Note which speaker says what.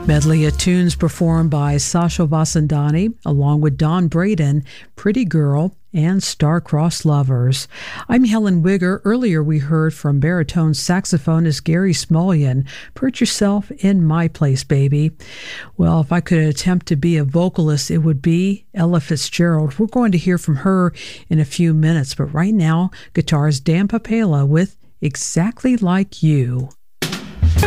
Speaker 1: Medley of tunes performed by Sasha Vasandani, along with Don Braden, Pretty Girl, and Star-Crossed Lovers. I'm Helen Wigger. Earlier we heard from baritone saxophonist Gary Smulyan, Put Yourself in My Place, Baby. Well, if I could attempt to be a vocalist, it would be Ella Fitzgerald. We're going to hear from her in a few minutes, but right now, guitarist Dan Papala with Exactly Like You.